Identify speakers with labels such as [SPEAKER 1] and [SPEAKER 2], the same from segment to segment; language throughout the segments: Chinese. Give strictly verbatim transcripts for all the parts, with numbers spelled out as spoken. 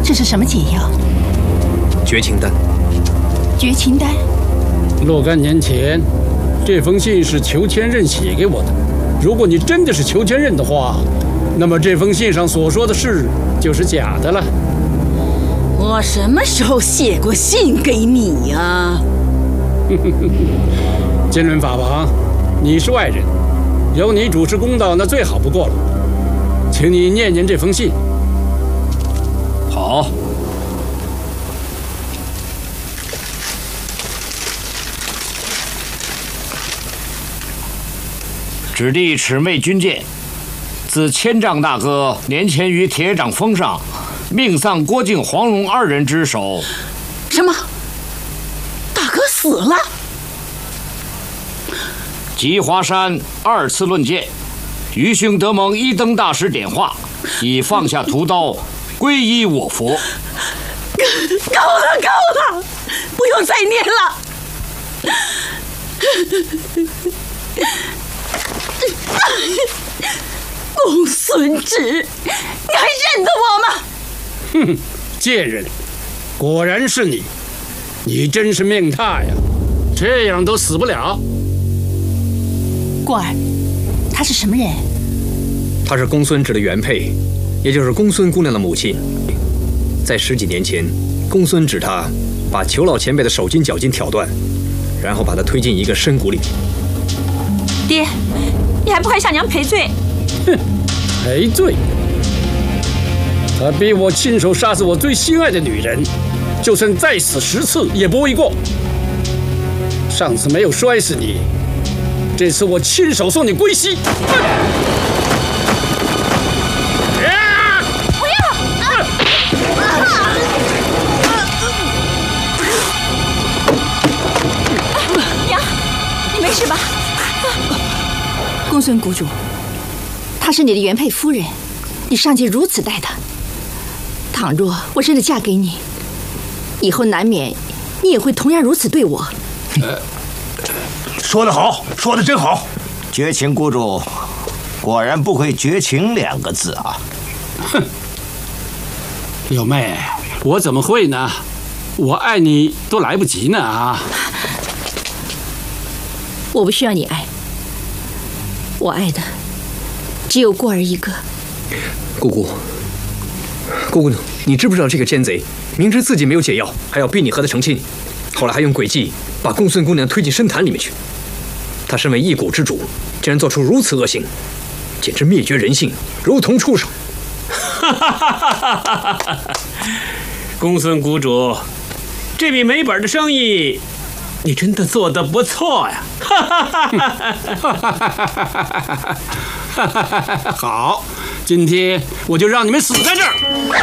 [SPEAKER 1] 这是什么解药？
[SPEAKER 2] 绝情丹。
[SPEAKER 1] 绝情丹。
[SPEAKER 3] 若干年前，这封信是裘千仞写给我的。如果你真的是裘千仞的话，那么这封信上所说的事就是假的了。
[SPEAKER 4] 我什么时候写过信给你呀、啊？
[SPEAKER 3] 金轮法王，你是外人，由你主持公道那最好不过了。请你念念这封信。
[SPEAKER 5] 好。指弟魑魅军舰，自千丈大哥年前于铁掌峰上命丧郭靖、黄蓉二人之手。
[SPEAKER 4] 什么？大哥死了？
[SPEAKER 5] 吉华山二次论剑，愚兄得蒙一灯大师点化，已放下屠刀，皈依我佛。
[SPEAKER 4] 够了，够了，不用再念了。公孙止，你还认得我吗？
[SPEAKER 3] 哼，贱人，果然是你，你真是命大呀，这样都死不了。
[SPEAKER 1] 过儿，他是什么人？
[SPEAKER 2] 他是公孙止的原配，也就是公孙姑娘的母亲。在十几年前，公孙止他把裘老前辈的手筋脚筋挑断，然后把他推进一个深谷里。
[SPEAKER 6] 爹，你还不快向娘赔罪？
[SPEAKER 3] 哼，赔罪？他逼我亲手杀死我最心爱的女人，就算再死十次也不为过。上次没有摔死你，这次我亲手送你归西。
[SPEAKER 1] 是吧，公孙谷主，她是你的原配夫人，你尚且如此待她，倘若我真的嫁给你，以后难免你也会同样如此对我。
[SPEAKER 7] 呃，说得好，说得真好。
[SPEAKER 8] 绝情谷主，果然不会绝情两个字啊！
[SPEAKER 3] 哼，六妹，我怎么会呢？我爱你都来不及呢啊！
[SPEAKER 1] 我不需要你爱，我爱的只有过儿一个。
[SPEAKER 2] 姑姑，姑姑娘，你知不知道这个奸贼明知自己没有解药，还要逼你和他成亲，后来还用诡计把公孙姑娘推进深潭里面去。他身为一谷之主，竟然做出如此恶行，简直灭绝人性，如同畜生。
[SPEAKER 9] 公孙谷主，这笔没本的生意，你真的做得不错呀！
[SPEAKER 3] 好，今天我就让你们死在这儿。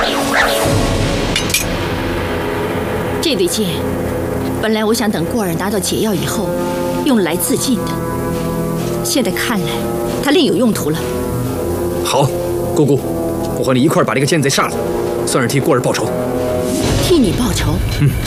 [SPEAKER 1] 这对剑，本来我想等过儿拿到解药以后，用来自尽的。现在看来，它另有用途了。
[SPEAKER 2] 好，姑姑，我和你一块儿把这个奸贼杀了，算是替过儿报仇。
[SPEAKER 1] 替你报仇？
[SPEAKER 2] 嗯。